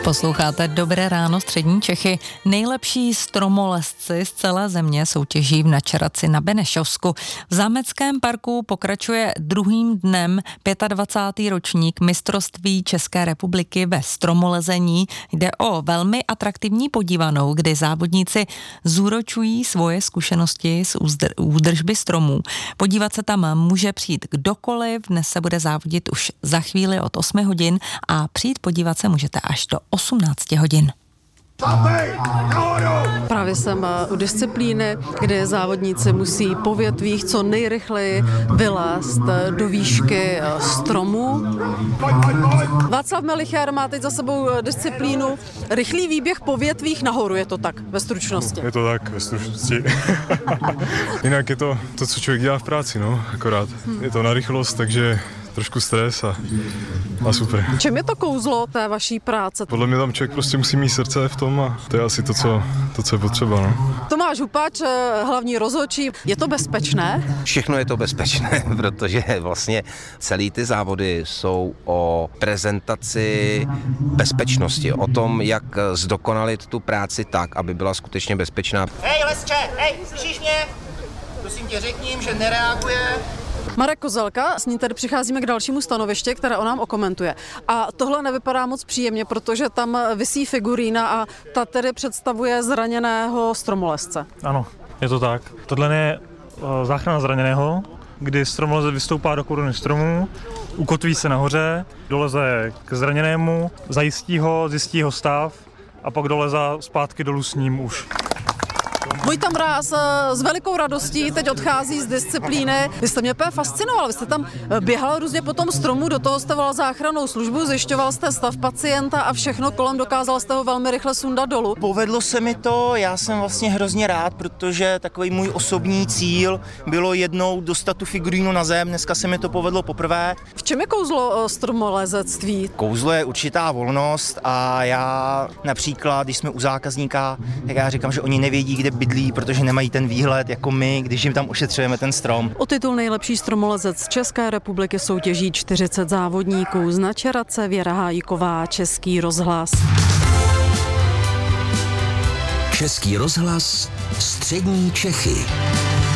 Posloucháte Dobré ráno střední Čechy. Nejlepší stromolezci z celé země soutěží v Načeraci na Benešovsku. V zámeckém parku pokračuje druhým dnem 25. ročník mistrovství České republiky ve stromolezení. Jde o velmi atraktivní podívanou, kdy závodníci zúročují svoje zkušenosti z údržby stromů. Podívat se tam může přijít kdokoliv, dnes se bude závodit už za chvíli od 8 hodin a přijít podívat se můžete až do 18 hodin. Právě jsem u disciplíny, kde závodníci musí po větvích co nejrychleji vylézt do výšky stromů. Václav Melichar má teď za sebou disciplínu rychlý výběh po větvích nahoru, je to tak ve stručnosti? Je to tak ve stručnosti. Jinak je to, co člověk dělá v práci, no, akorát. Je to na rychlost, takže trošku stres a super. Čem je to kouzlo té vaší práce? Podle mě tam člověk prostě musí mít srdce v tom a to je asi to, co je potřeba. No. Tomáš Hupač, hlavní rozhodčí. Je to bezpečné? Všechno je to bezpečné, protože vlastně celý ty závody jsou o prezentaci bezpečnosti, o tom, jak zdokonalit tu práci tak, aby byla skutečně bezpečná. Hej, Lesče, hej, slyšíš mě? Prosím tě, řekni jim, že nereaguje. Marek Kozelka, s ním tady přicházíme k dalšímu stanovišti, které on nám okomentuje. A tohle nevypadá moc příjemně, protože tam visí figurína a ta tedy představuje zraněného stromolezce. Ano, je to tak. Tohle je záchrana zraněného, kdy stromolezec vystoupá do koruny stromu, ukotví se nahoře, doleze k zraněnému, zajistí ho, zjistí jeho stav a pak doleza zpátky dolů s ním už. Vojta Mráz s velikou radostí teď odchází z disciplíny. Vy jste mě úplně fascinoval, vy jste tam běhal různě po tom stromu, do toho jste volal záchrannou službu, zjišťoval jste stav pacienta a všechno kolem, dokázal jste ho velmi rychle sundat dolů. Povedlo se mi to, já jsem vlastně hrozně rád, protože takový můj osobní cíl bylo jednou dostat tu figurínu na zem, dneska se mi to povedlo poprvé. V čem je kouzlo stromolezectví? Kouzlo je určitá volnost a já například, když jsme u zákazníka, tak já říkám, že oni nevědí, kde bydlí, protože nemají ten výhled jako my, když jim tam ošetřujeme ten strom. O titul nejlepší stromolezec České republiky soutěží 40 závodníků. Z Načerace Věra Hájíková, Český rozhlas. Český rozhlas, střední Čechy.